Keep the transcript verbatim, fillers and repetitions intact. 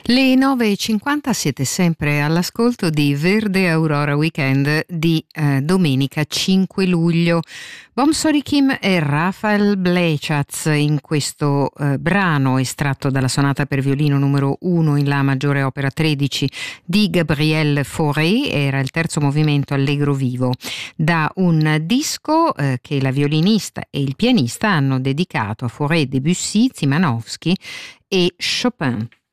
Le nove e cinquanta siete sempre all'ascolto di Verde Aurora Weekend di eh, domenica cinque luglio. Bom Sorikim e Rafael Blechacz in questo eh, brano estratto dalla sonata per violino numero uno in La maggiore opera tredici di Gabriel Fauré, era il terzo movimento allegro vivo, da un disco eh, che la violinista e il pianista hanno dedicato a Fauré, Debussy, Zimanowski e Chopin.